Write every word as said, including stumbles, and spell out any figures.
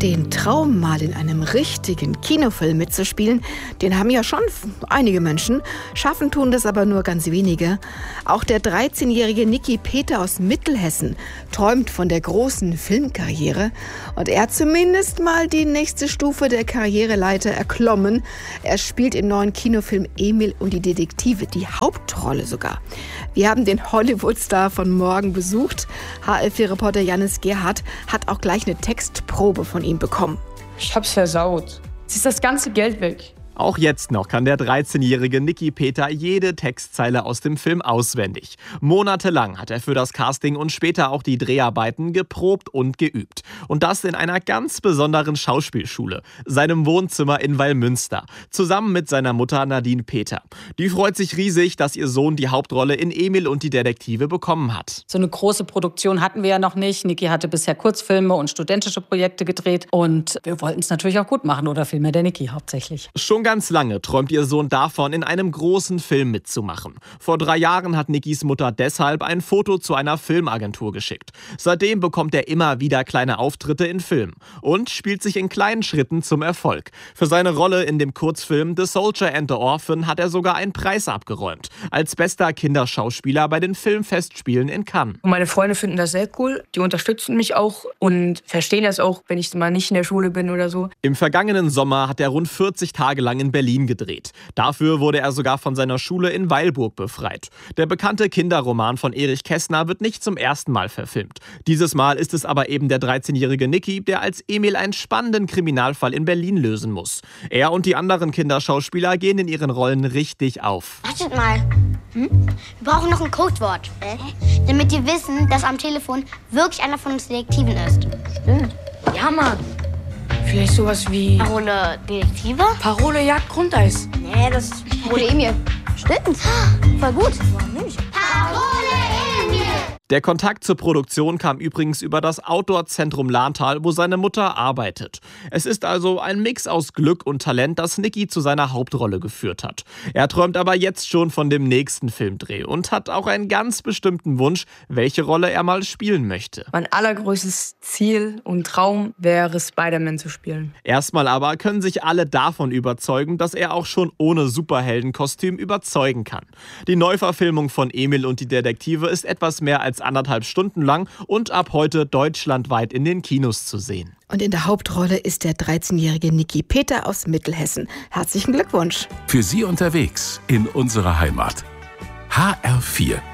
Den Traum, mal in einem richtigen Kinofilm mitzuspielen, den haben ja schon einige Menschen, schaffen tun das aber nur ganz wenige. Auch der dreizehnjährige Niki Peter aus Mittelhessen träumt von der großen Filmkarriere und er hat zumindest mal die nächste Stufe der Karriereleiter erklommen. Er spielt im neuen Kinofilm Emil und die Detektive, die Hauptrolle sogar. Wir haben den Hollywood-Star von morgen besucht. H L vier Reporter Janis Gerhardt hat auch gleich eine Textprobe von ihm bekommen. Ich hab's versaut. Jetzt ist das ganze Geld weg. Auch jetzt noch kann der dreizehnjährige Niki Peter jede Textzeile aus dem Film auswendig. Monatelang hat er für das Casting und später auch die Dreharbeiten geprobt und geübt. Und das in einer ganz besonderen Schauspielschule, seinem Wohnzimmer in Wallmünster, zusammen mit seiner Mutter Nadine Peter. Die freut sich riesig, dass ihr Sohn die Hauptrolle in Emil und die Detektive bekommen hat. So eine große Produktion hatten wir ja noch nicht. Niki hatte bisher Kurzfilme und studentische Projekte gedreht. Und wir wollten es natürlich auch gut machen, oder vielmehr der Niki hauptsächlich. Schon ganz lange träumt ihr Sohn davon, in einem großen Film mitzumachen. Vor drei Jahren hat Nikis Mutter deshalb ein Foto zu einer Filmagentur geschickt. Seitdem bekommt er immer wieder kleine Auftritte in Filmen und spielt sich in kleinen Schritten zum Erfolg. Für seine Rolle in dem Kurzfilm The Soldier and the Orphan hat er sogar einen Preis abgeräumt. Als bester Kinderschauspieler bei den Filmfestspielen in Cannes. Meine Freunde finden das sehr cool. Die unterstützen mich auch und verstehen das auch, wenn ich mal nicht in der Schule bin oder so. Im vergangenen Sommer hat er rund vierzig Tage lang in Berlin gedreht. Dafür wurde er sogar von seiner Schule in Weilburg befreit. Der bekannte Kinderroman von Erich Kästner wird nicht zum ersten Mal verfilmt. Dieses Mal ist es aber eben der dreizehnjährige Niki, der als Emil einen spannenden Kriminalfall in Berlin lösen muss. Er und die anderen Kinderschauspieler gehen in ihren Rollen richtig auf. Wartet mal. Hm? Wir brauchen noch ein Codewort. Äh? Damit wir wissen, dass am Telefon wirklich einer von uns Detektiven ist. Stimmt. Ja, Mann. Vielleicht sowas wie... Parole Detektive? Parole Jagd Grundeis. Nee, das ist Parole Emil. Stimmt. Voll gut. Warum nicht? Parole Emil! Der Kontakt zur Produktion kam übrigens über das Outdoor-Zentrum Lahntal, wo seine Mutter arbeitet. Es ist also ein Mix aus Glück und Talent, das Niki zu seiner Hauptrolle geführt hat. Er träumt aber jetzt schon von dem nächsten Filmdreh und hat auch einen ganz bestimmten Wunsch, welche Rolle er mal spielen möchte. Mein allergrößtes Ziel und Traum wäre, Spider-Man zu spielen. Erstmal aber können sich alle davon überzeugen, dass er auch schon ohne Superheldenkostüm überzeugen kann. Die Neuverfilmung von Emil und die Detektive ist etwas mehr als anderthalb Stunden lang und ab heute deutschlandweit in den Kinos zu sehen. Und in der Hauptrolle ist der dreizehnjährige Niki Peter aus Mittelhessen. Herzlichen Glückwunsch. Für Sie unterwegs in unserer Heimat. H R vier